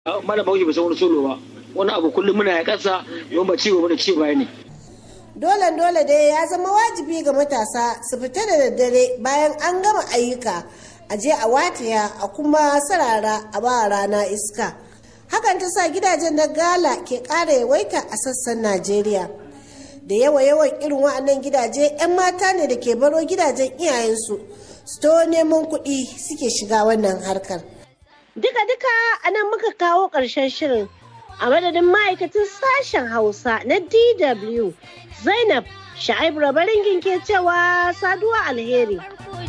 Malam Bahaushe bai san wani solo ba. Wani abu kullum muna ya kasa don ba ciwo bane ci baya ne. Dole dai ya zama wajibi ga matasa su fita da daddare bayan an gama ayyuka a je a wataya a kuma sarara a ba rana iska. Hakan ta sa gidajen na gala ke ƙara yawaita a sassan Najeriya. Da yawan irin wa'annan gidaje 'yan mata ne da ke baro gidajen iyayensu su to neman kuɗi suke shiga wannan harkar. Duka a nan muka kawo ƙarshen shirin a madadin ma'aikatan sashen Hausa na DW Zainab Sha'ib Rabaringin ke cewa saduwa alheri.